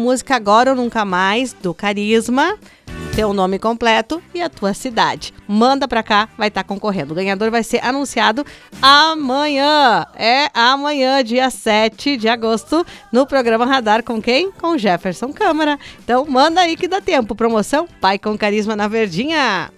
música Agora ou Nunca Mais, do Carisma, teu nome completo e a tua cidade. Manda pra cá, vai estar concorrendo. O ganhador vai ser anunciado amanhã. É amanhã, dia 7 de agosto, no programa Radar com quem? Com Jefferson Câmara. Então manda aí que dá tempo. Promoção Pai com Carisma na Verdinha.